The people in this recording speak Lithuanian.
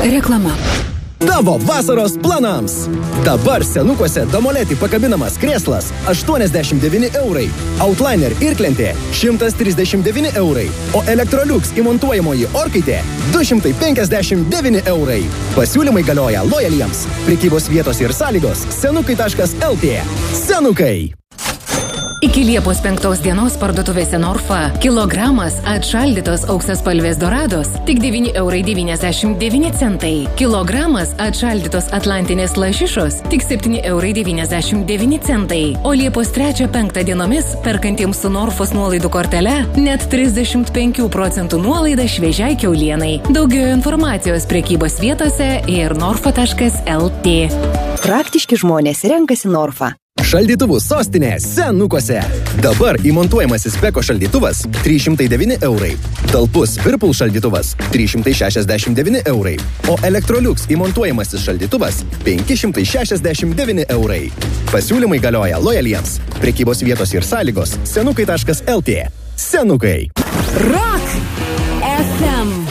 Reklama. Tavo vasaros planams. Dabar Senukuose Damoletį pakabinamas krėslas 89 eurai, Outliner irklentė 139 eurai, o Electrolux įmontuojamoji orkaitė 259 eurai. Pasiūlymai galioja lojaliems. Prekybos vietos ir sąlygos senukai.lt. Senukai. Iki Liepos 5 dienos parduotuvėse Norfa kilogramas atšaldytos auksaspalvės dorados tik 9,99 €. Kilogramas atšaldytos atlantinės lašišos tik 7,99 €. O Liepos 3-5 dienomis perkantiems su Norfos nuolaidų kortele net 35% nuolaida šviežiai kiaulienai. Daugiau informacijos prekybos vietose ir norfa.lt. Praktiški žmonės renkasi Norfa. Šaldytuvų sostinė Senukuose. Dabar įmontuojamasis Beko šaldytuvas 309 eurai. Talpus Whirlpool šaldytuvas 369 eurai. O Electrolux įmontuojamasis šaldytuvas 569 eurai. Pasiūlymai galioja lojaliems. Prekybos vietos ir sąlygos senukai.lt. Senukai. Rock FM.